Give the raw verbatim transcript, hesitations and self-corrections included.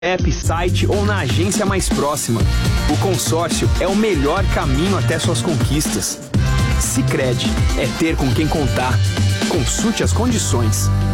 app, site ou na agência mais próxima. O consórcio é o melhor caminho até suas conquistas. Sicredi é ter com quem contar. Consulte as condições.